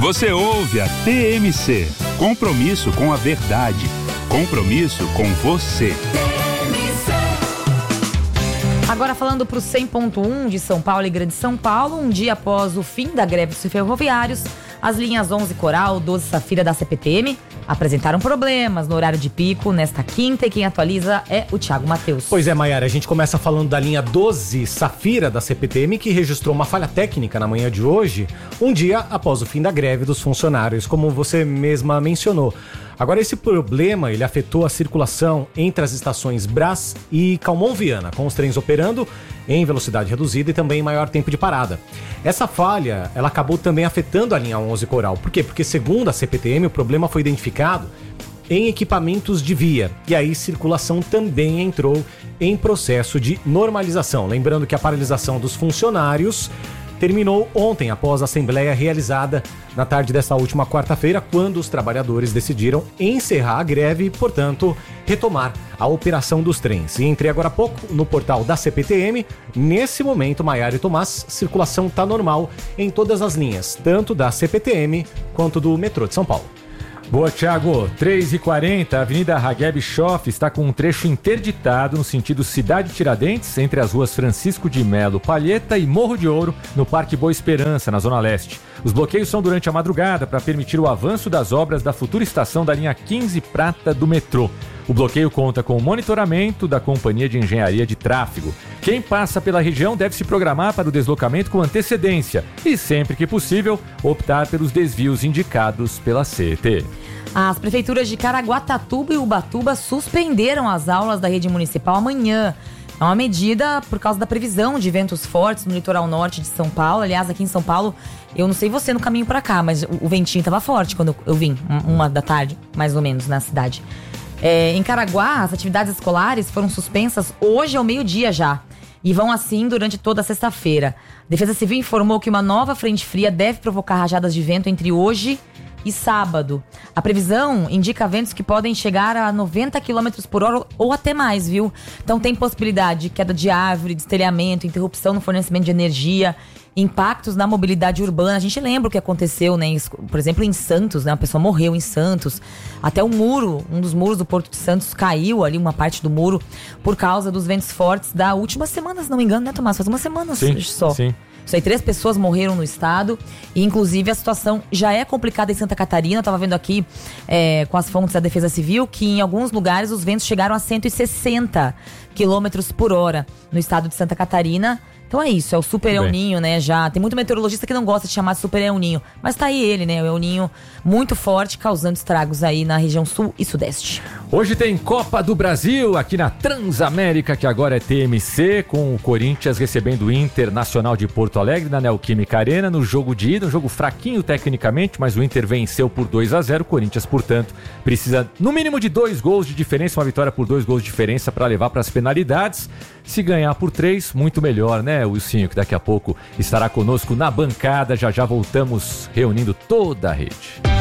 Você ouve a TMC. Compromisso com a verdade. Compromisso com você. Agora falando para o 100.1 de São Paulo e Grande São Paulo, um dia após o fim da greve dos ferroviários, as linhas 11 Coral, 12 Safira da CPTM apresentaram problemas no horário de pico nesta quinta e quem atualiza é o Thiago Matheus. Pois é, Maiara, a gente começa falando da linha 12 Safira da CPTM, que registrou uma falha técnica na manhã de hoje, um dia após o fim da greve dos funcionários, como você mesma mencionou. Agora, esse problema ele afetou a circulação entre as estações Brás e Calmon Viana, com os trens operando em velocidade reduzida e também maior tempo de parada. Essa falha ela acabou também afetando a linha 11 Coral. Por quê? Porque, segundo a CPTM, o problema foi identificado em equipamentos de via. E aí, circulação também entrou em processo de normalização. Lembrando que a paralisação dos funcionários terminou ontem, após a assembleia realizada na tarde desta última quarta-feira, quando os trabalhadores decidiram encerrar a greve e, portanto, retomar a operação dos trens. E entrei agora há pouco no portal da CPTM. Nesse momento, Maiara e Tomás, circulação está normal em todas as linhas, tanto da CPTM quanto do metrô de São Paulo. Boa, Thiago. 3h40, a Avenida Hageb Schoff está com um trecho interditado no sentido Cidade Tiradentes, entre as ruas Francisco de Melo Palheta e Morro de Ouro, no Parque Boa Esperança, na Zona Leste. Os bloqueios são durante a madrugada para permitir o avanço das obras da futura estação da linha 15 Prata do metrô. O bloqueio conta com o monitoramento da Companhia de Engenharia de Tráfego. Quem passa pela região deve se programar para o deslocamento com antecedência e, sempre que possível, optar pelos desvios indicados pela CET. As prefeituras de Caraguatatuba e Ubatuba suspenderam as aulas da rede municipal amanhã. É uma medida por causa da previsão de ventos fortes no litoral norte de São Paulo. Aliás, aqui em São Paulo, eu não sei você no caminho para cá, mas o ventinho estava forte quando eu vim, 1h, mais ou menos, na cidade. Em Caraguá, as atividades escolares foram suspensas hoje ao meio-dia já. E vão assim durante toda a sexta-feira. A Defesa Civil informou que uma nova frente fria deve provocar rajadas de vento entre hoje e sábado. A previsão indica ventos que podem chegar a 90 km por hora ou até mais, viu? Então tem possibilidade de queda de árvore, destelhamento, interrupção no fornecimento de energia, impactos na mobilidade urbana. A gente lembra o que aconteceu, né? Por exemplo, em Santos, né? Uma pessoa morreu em Santos. Até o muro, um dos muros do Porto de Santos caiu ali, uma parte do muro, por causa dos ventos fortes da última semana, se não me engano, né, Tomás? Faz uma semana só. Sim. Isso aí, 3 pessoas morreram no estado. E inclusive a situação já é complicada em Santa Catarina. Eu tava vendo aqui com as fontes da Defesa Civil que em alguns lugares os ventos chegaram a 160 km por hora no estado de Santa Catarina. Então é isso, é o Super El Ninho, né? Já tem muito meteorologista que não gosta de chamar de Super El Ninho, mas tá aí ele, né? O El Ninho muito forte, causando estragos aí na região sul e sudeste. Hoje tem Copa do Brasil aqui na Transamérica, que agora é TMC, com o Corinthians recebendo o Internacional de Porto Alegre na Neoquímica Arena no jogo de ida, um jogo fraquinho tecnicamente, mas o Inter venceu por 2-0. O Corinthians, portanto, precisa no mínimo de 2 gols de diferença, uma vitória por 2 gols de diferença para levar para as penalidades. Se ganhar por 3, muito melhor, né? O Wilsinho, que daqui a pouco estará conosco na bancada. Já voltamos reunindo toda a rede.